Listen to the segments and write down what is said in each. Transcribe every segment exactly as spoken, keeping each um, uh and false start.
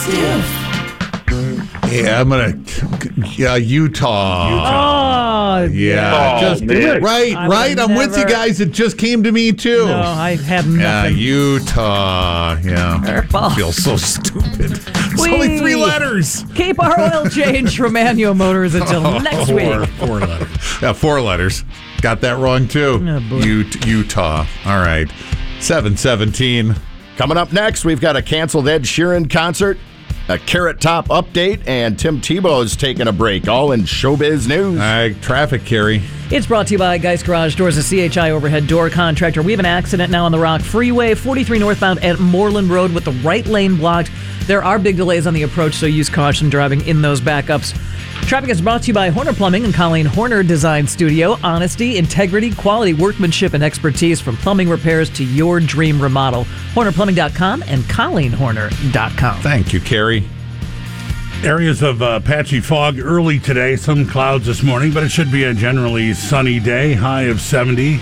Stiff. Yeah, I'm going to, yeah, Utah. Utah. Oh, Yeah, Oh, just man. right, I right. would I'm with you never- guys. It just came to me too. No, I have Yeah, nothing. Utah. Yeah, Purple. I feel so stupid. It's Whee! only three letters. Keep our oil change from Manual Motors until next Four, week. four letters. Yeah, four letters. Got that wrong too. Oh, boy. Ut- Utah. All right, seven seventeen. Coming up next, we've got a canceled Ed Sheeran concert, a Carrot Top update, and Tim Tebow's taking a break, all in showbiz news. All right, traffic, Carrie. It's brought to you by Geist Garage Doors, a C H I overhead door contractor. We have an accident now on the Rock Freeway, forty-three northbound at Moreland Road with the right lane blocked. There are big delays on the approach, so use caution driving in those backups. Traffic is brought to you by Horner Plumbing and Colleen Horner Design Studio. Honesty, integrity, quality workmanship, and expertise from plumbing repairs to your dream remodel. Horner Plumbing dot com and Colleen Horner dot com. Thank you, Carrie. Areas of uh, patchy fog early today, some clouds this morning, but it should be a generally sunny day, high of seventy.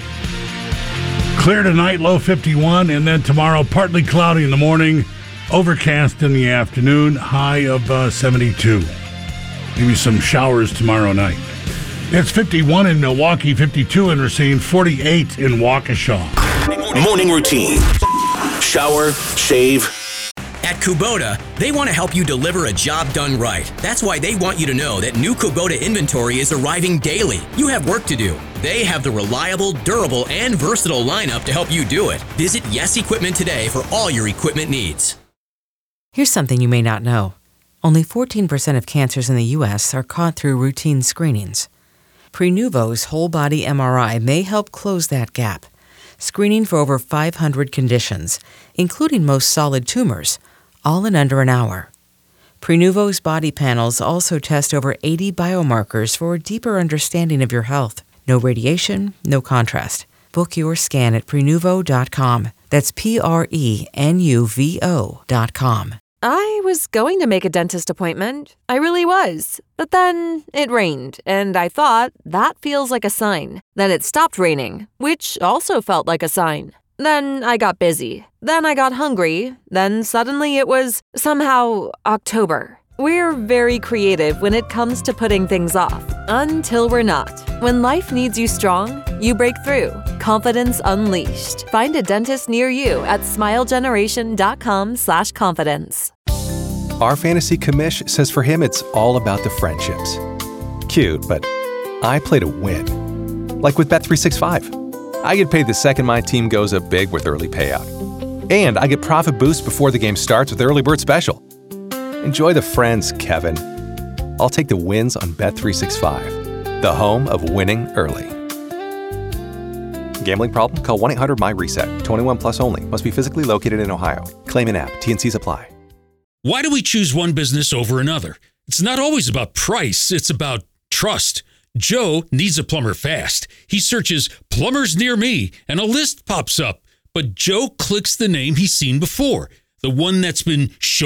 Clear tonight, low fifty-one, and then tomorrow partly cloudy in the morning, overcast in the afternoon, high of uh, seventy-two. Maybe some showers tomorrow night. It's fifty-one in Milwaukee, fifty-two in Racine, forty-eight in Waukesha. Morning routine. Shower, shave. At Kubota, they want to help you deliver a job done right. That's why they want you to know that new Kubota inventory is arriving daily. You have work to do. They have the reliable, durable, and versatile lineup to help you do it. Visit Yes Equipment today for all your equipment needs. Here's something you may not know. Only fourteen percent of cancers in the U S are caught through routine screenings. Prenuvo's whole-body M R I may help close that gap, screening for over five hundred conditions, including most solid tumors, all in under an hour. Prenuvo's body panels also test over eighty biomarkers for a deeper understanding of your health. No radiation, no contrast. Book your scan at Prenuvo dot com. That's P R E N U V O dot com. I was going to make a dentist appointment. I really was. But then it rained, and I thought, that feels like a sign. Then it stopped raining, which also felt like a sign. Then I got busy. Then I got hungry. Then suddenly it was somehow October. We're very creative when it comes to putting things off. Until we're not. When life needs you strong, you break through. Confidence unleashed. Find a dentist near you at smilegeneration.com slash confidence. Our fantasy commish says for him it's all about the friendships. Cute, but I play to win. Like with Bet three sixty-five. I get paid the second my team goes up big with early payout. And I get profit boost before the game starts with Early Bird Special. Enjoy the friends, Kevin. I'll take the wins on Bet three sixty-five, the home of winning early. Gambling problem? Call one eight hundred M Y reset. twenty-one plus only. Must be physically located in Ohio. Claim in app. T and C's apply. Why do we choose one business over another? It's not always about price. It's about trust. Joe needs a plumber fast. He searches plumbers near me and a list pops up. But Joe clicks the name he's seen before, the one that's been shown